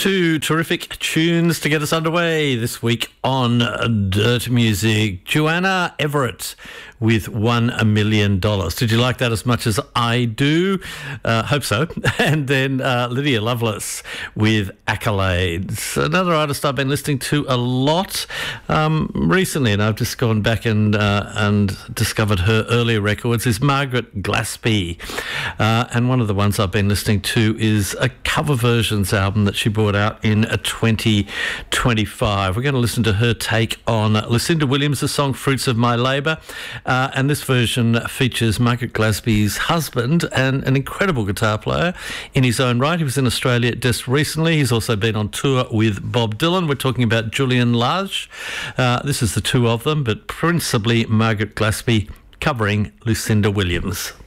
Two terrific tunes to get us underway this week on Dirt Music. Joanna Everett with $1 million. Did you like that as much as I do? Hope so. And then Lydia Lovelace with Accolades. Another artist I've been listening to a lot recently, and I've just gone back and discovered her earlier records, is Margaret Glaspie. And one of the ones I've been listening to is a cover versions album that she brought out in 2025. We're going to listen to her take on Lucinda Williams' song Fruits of My Labour. And this version features Margaret Glaspie's husband, and an incredible guitar player in his own right. He was in Australia just recently. He's also been on tour with Bob Dylan. We're talking about Julian Lage. This is the two of them, but principally Margaret Glaspie covering Lucinda Williams.